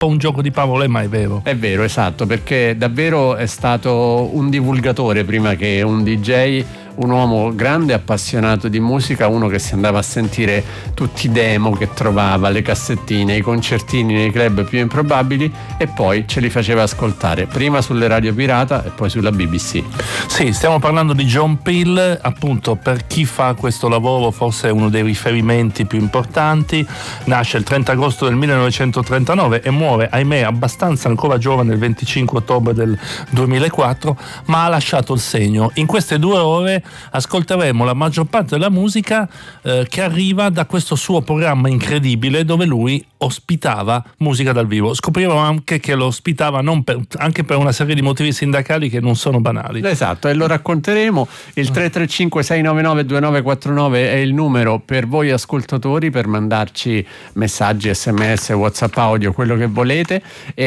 po' un gioco di parole, ma è vero. È vero, esatto, perché davvero è stato un divulgatore prima che un DJ, un uomo grande appassionato di musica, uno che si andava a sentire tutti i demo che trovava, le cassettine, i concertini nei club più improbabili e poi ce li faceva ascoltare, prima sulle radio pirata e poi sulla BBC. Sì, stiamo parlando di John Peel, appunto, per chi fa questo lavoro forse è uno dei riferimenti più importanti. Nasce il 30 agosto del 1939 e muore, ahimè, abbastanza ancora giovane, il 25 ottobre del 2004, ma ha lasciato il segno. In queste 2 ore ascolteremo la maggior parte della musica che arriva da questo suo programma incredibile dove lui ospitava musica dal vivo. Scopriremo anche che lo ospitava anche per una serie di motivi sindacali che non sono banali. Esatto, e lo racconteremo. Il 335 699 2949 è il numero per voi ascoltatori per mandarci messaggi, sms, whatsapp audio, quello che volete,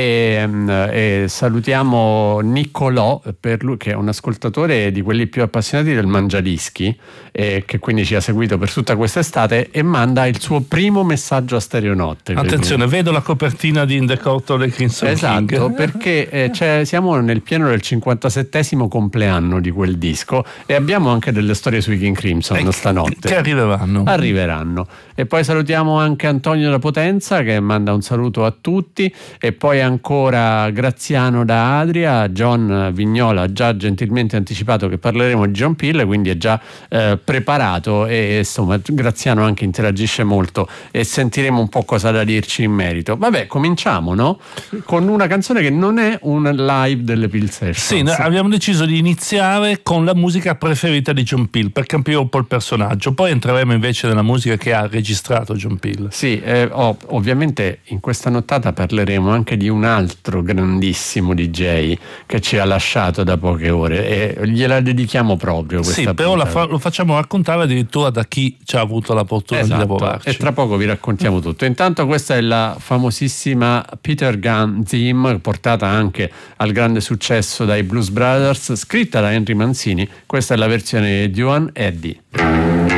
e salutiamo Niccolò, per lui, che è un ascoltatore di quelli più appassionati del Mangiadischi, che quindi ci ha seguito per tutta quest'estate e manda il suo primo messaggio a Stereonotte. Attenzione, vedo la copertina di In the Court of the Crimson King. Esatto, King. perché siamo nel pieno del 57esimo compleanno di quel disco e abbiamo anche delle storie sui King Crimson stanotte. Che arriveranno. E poi salutiamo anche Antonio da Potenza che manda un saluto a tutti, e poi ancora Graziano da Adria. John Vignola ha già gentilmente anticipato che parleremo di John Peel, quindi è già preparato, e insomma Graziano anche interagisce molto e sentiremo un po' cosa da dirci in merito. Vabbè, cominciamo, no? Con una canzone che non è un live delle Peel Sessions. Sì, noi abbiamo deciso di iniziare con la musica preferita di John Peel per capire un po' il personaggio, poi entreremo invece nella musica che ha registrato John Peel. Sì, ovviamente in questa nottata parleremo anche di un altro grandissimo DJ che ci ha lasciato da poche ore e gliela dedichiamo proprio questa Sì, però lo facciamo raccontare addirittura da chi ci ha avuto la fortuna di lavorarci. E tra poco vi raccontiamo tutto. Intanto questa è la famosissima Peter Gunn Theme, portata anche al grande successo dai Blues Brothers, scritta da Henry Mancini. Questa è la versione di Joan Eddy.